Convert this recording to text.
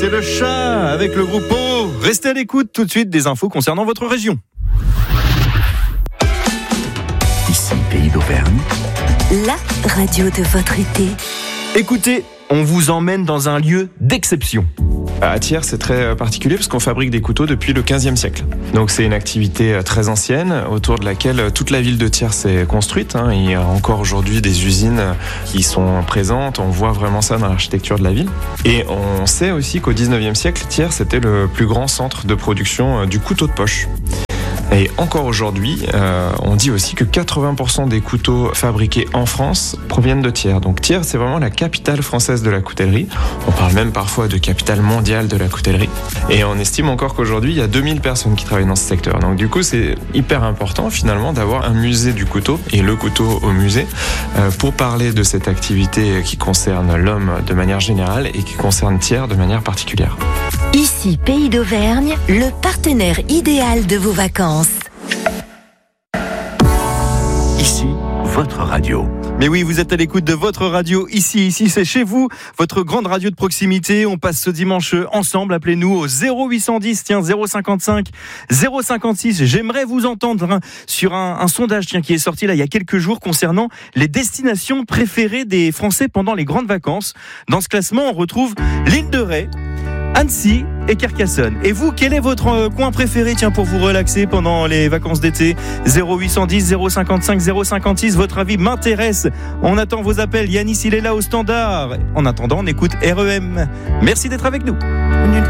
C'est le chat avec le groupe O. Restez à l'écoute, tout de suite des infos concernant votre région. Ici, Pays d'Auvergne. La radio de votre été. Écoutez, on vous emmène dans un lieu d'exception. À Thiers, c'est très particulier parce qu'on fabrique des couteaux depuis le 15e siècle. Donc c'est une activité très ancienne autour de laquelle toute la ville de Thiers s'est construite. Il y a encore aujourd'hui des usines qui sont présentes. On voit vraiment ça dans l'architecture de la ville. Et on sait aussi qu'au 19e siècle, Thiers était le plus grand centre de production du couteau de poche. Et encore aujourd'hui, on dit aussi que 80% des couteaux fabriqués en France proviennent de Thiers. Donc Thiers, c'est vraiment la capitale française de la coutellerie. On parle même parfois de capitale mondiale de la coutellerie. Et on estime encore qu'aujourd'hui, il y a 2000 personnes qui travaillent dans ce secteur. Donc du coup, c'est hyper important finalement d'avoir un musée du couteau et le couteau au musée pour parler de cette activité qui concerne l'homme de manière générale et qui concerne Thiers de manière particulière. Ici, Pays d'Auvergne, le partenaire idéal de vos vacances. Ici, votre radio. Mais oui, vous êtes à l'écoute de votre radio ici, c'est chez vous, votre grande radio de proximité. On passe ce dimanche ensemble, appelez-nous au 0810 055 056. J'aimerais vous entendre sur un sondage qui est sorti là il y a quelques jours concernant les destinations préférées des Français pendant les grandes vacances. Dans ce classement, on retrouve l'île de Ré, Annecy et Carcassonne. Et vous, quel est votre coin préféré pour vous relaxer pendant les vacances d'été? 0810 055 056, votre avis m'intéresse. On attend vos appels. Yanis, il est là au standard. En attendant, on écoute REM. Merci d'être avec nous.